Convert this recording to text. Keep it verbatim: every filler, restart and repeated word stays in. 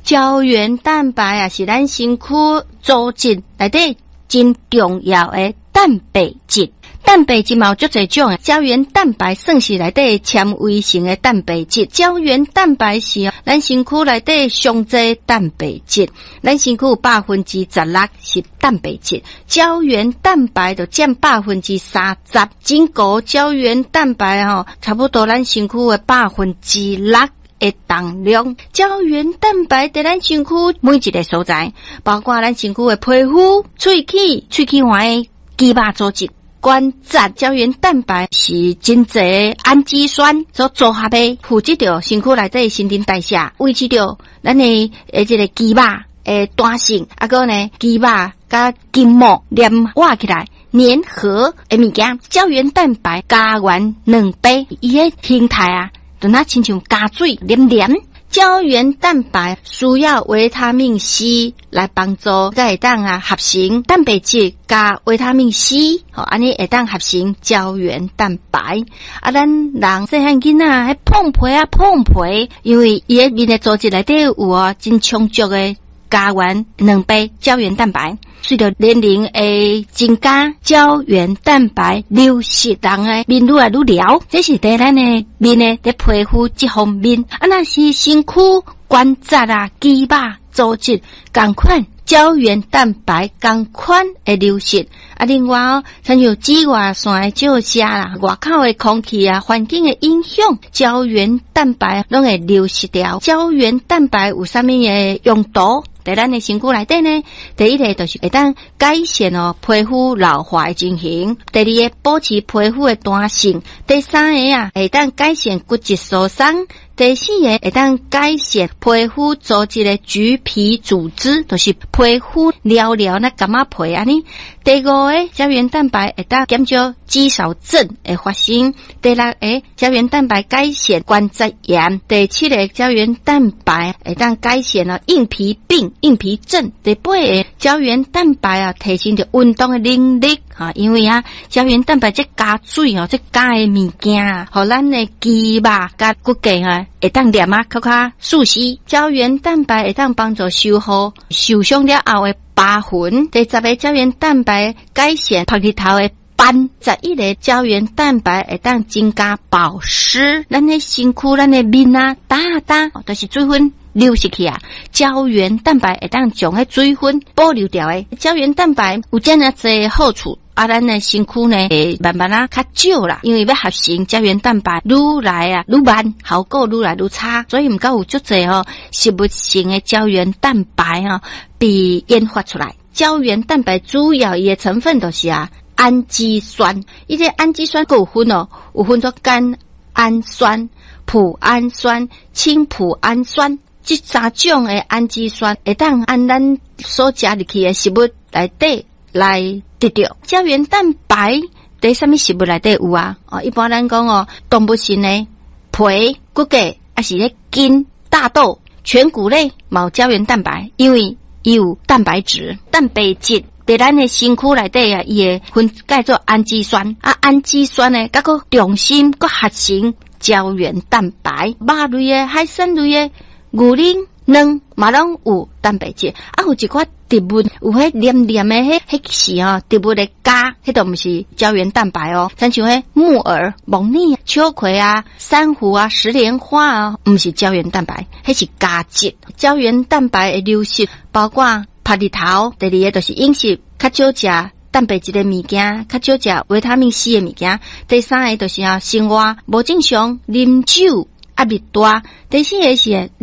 胶原蛋白啊，是咱身躯组织内底真重要的蛋白质。蛋白质嘛有足侪种诶，胶原蛋白算是内底纤维型的蛋白质。胶原蛋白是咱身躯内底上侪蛋白质，咱身躯有百分之十六是蛋白质，胶原蛋白就占百分之三十，整个胶原蛋白吼，差不多咱身躯的百分之六。的重量，胶原蛋白在咱身躯每一个所在，包括咱身躯的皮肤、喙齿、喙齿环的肌肉组织、关节。胶原蛋白是真侪氨基酸所组合的，负责着身躯内底新陈代谢，维持着咱的诶这个肌肉诶弹性，啊个呢肌肉甲筋膜连画起来。粘合的物件，胶原蛋白加完两倍，伊个形态啊。就那亲像加水黏黏，胶原蛋白需要维他命 C 来帮助，才会当啊合成蛋白质加维他命 C， 好，安尼会当合成胶原蛋白。啊，咱人细汉囡仔还碰皮啊碰皮，因为伊个面的组织内底有哦真充足的加完两倍胶原蛋白。随着年龄的增加，胶原蛋白流失，人的面愈来愈聊，这是在咱的面的在皮肤这方面。啊，那是身躯关节啊、肌肉组织同款，胶原蛋白同款的流失。啊，另外哦，像有紫外线的照射啦，外口的空气啊、环境的影响，胶原蛋白拢会流失掉。胶原蛋白有啥物的用途？在咱的身躯内底呢，第一个就是会当改善哦皮肤老化的情形，第二个保持皮肤的弹性，第三个啊会当改善骨质疏松，第四个会当改善皮肤组织的橘皮组织，就是皮肤撩撩那感冒皮安尼。第五个胶原蛋白会当减少肌少症的发生，第六个胶原蛋白改善关节炎，第七个胶原蛋白会当改善了硬皮病。硬皮症，第八个胶原蛋白啊，提升着运动的能力啊，因为啊，胶原蛋白这加水哦，这加的物件啊，互咱的肌肉甲骨骼啊，会当黏啊，较较舒适。胶原蛋白会当帮助修复受伤了后的疤痕。第十个胶原蛋白改善白日头的斑。十一个胶原蛋白会当增加保湿，咱的身躯、咱的面啊，打啊打，都是水分。流失去啊，胶原蛋白会当将迄水分保留掉诶。胶原蛋白有这样侪好处，啊，咱的身躯呢会慢慢啊较少啦，因为要合成胶原蛋白愈来啊愈慢，效果愈来愈差，所以毋够有足侪哦食物性的胶原蛋白啊被研发出来。胶原蛋白主要伊的成分就是啊氨基酸，伊这氨基酸有分哦，有分作甘氨酸、脯氨酸、氢脯氨酸。这三种的氨基酸会当按咱所食入去的食物内底来得到。胶原蛋白在什么食物内底有啊？哦，一般咱讲哦，动物性的皮、骨骼，还是咧筋、大豆、全谷类冇胶原蛋白，因为伊有蛋白质、蛋白质。在咱的身躯内底啊，伊会分解做氨基酸啊，氨基酸呢，甲个重心个合成胶原蛋白。肉类的、海鲜类的。牛奶、卵嘛拢有蛋白质，啊有一寡植物有迄黏黏的迄迄是哦，植物的胶，迄都毋是胶原蛋白哦。像像迄木耳、木耳、秋葵啊、珊瑚啊、石莲花啊，毋是胶原蛋白，迄是胶质。胶原蛋白的流失包括晒日头，第二个就是饮食较少食蛋白质的物件，较少食维他命 C 的物件。第三个就是啊，生活无正常，啉酒。压力大，第四个是